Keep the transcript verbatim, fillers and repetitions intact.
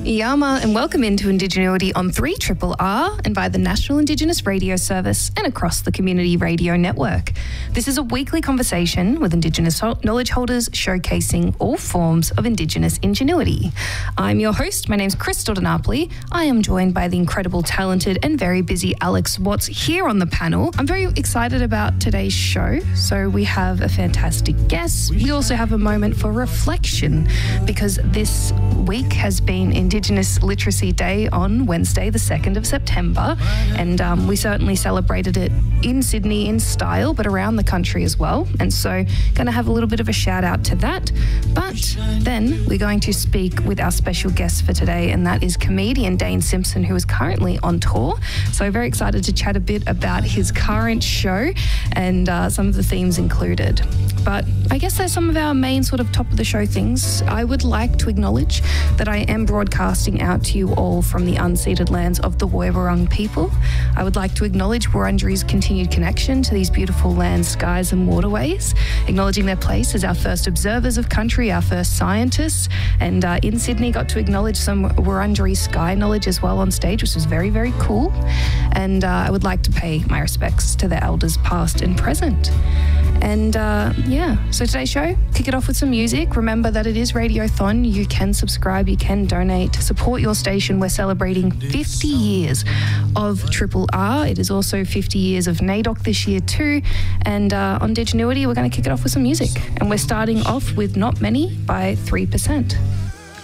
Yama, and welcome into Indigenuity on three R R R and by the National Indigenous Radio Service and across the Community Radio Network. This is a weekly conversation with Indigenous knowledge holders showcasing all forms of Indigenous ingenuity. I'm your host. My name's Crystal Denapoli. I am joined by the incredible, talented and very busy Alex Watts here on the panel. I'm very excited about today's show. So we have a fantastic guest. We also have a moment for reflection because this week has been Indigenous Literacy Day on Wednesday, the second of September, and um, we certainly celebrated it in Sydney in style, but around the country as well. And so going to have a little bit of a shout out to that. But then we're going to speak with our special guest for today, and that is comedian Dane Simpson, who is currently on tour. So very excited to chat a bit about his current show and uh, some of the themes included. But I guess there's some of our main sort of top of the show things. I would like to acknowledge that I am broadcasting out to you all from the unceded lands of the Woiwurrung people. I would like to acknowledge Wurundjeri's continued connection to these beautiful lands, skies and waterways, acknowledging their place as our first observers of country, our first scientists, and uh, in Sydney got to acknowledge some Wurundjeri sky knowledge as well on stage, which was very, very cool. And uh, I would like to pay my respects to their elders past and present. And uh, yeah, so today's show, kick it off with some music. Remember that it is Radiothon. You can subscribe, you can donate to support your station. We're celebrating fifty years of Triple R. It is also fifty years of NAIDOC this year too. And uh, on Indigenuity, we're going to kick it off with some music. And we're starting off with Not Many by three percent.